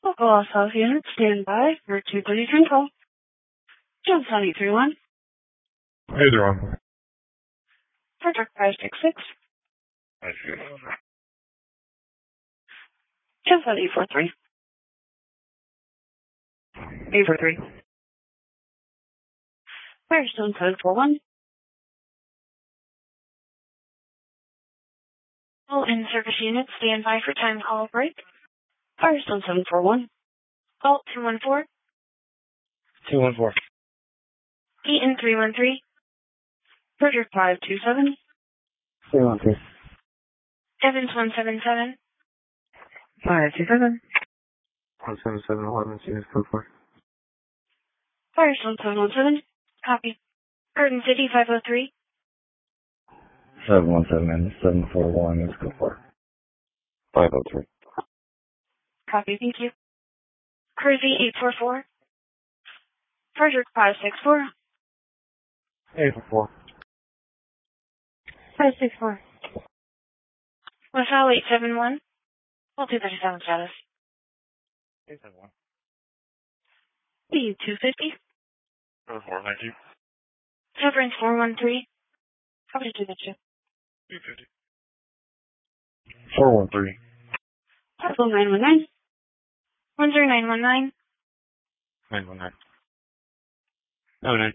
Local Loss House unit, stand by for 2:30 turn call. Jones County 31. Hey there, on. Frederick 566. I see. Jones County 843. 843. Firestone code 41. All in-service units, stand by for time call break. Firestone 741. Alt 214. 214. Eaton 313. Frederick 527. 313. Evans 177. 527. 17711, Students Code 4. Firestone 717. Copy. Garden City 503. 717 and 741 is Code 4. 503. Copy, thank you. Cruzy 844. Frederick 564. 844. 564. LaSalle 871. All 237 status. 871. B 250. 492. Severance 413. Copy 252. 250. 413. Possible 919. 10919. 919. 99.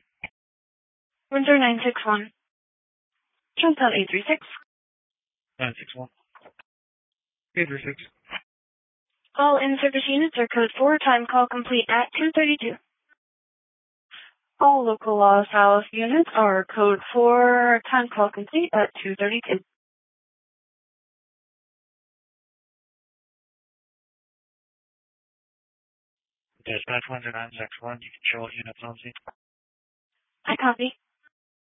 10961. Jonestown 836. 961. 836. All in-service units are code 4, time call complete at 2:32. All local law South units are code 4, time call complete at 2:32. Dispatch 10961, you can show units on scene. I copy.